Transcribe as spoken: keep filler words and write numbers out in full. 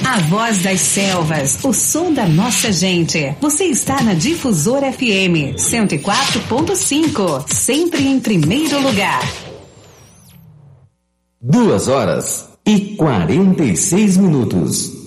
A voz das selvas, o som da nossa gente. Você está na Difusora F M cento e quatro ponto cinco, sempre em primeiro lugar. Duas horas e quarenta e seis minutos.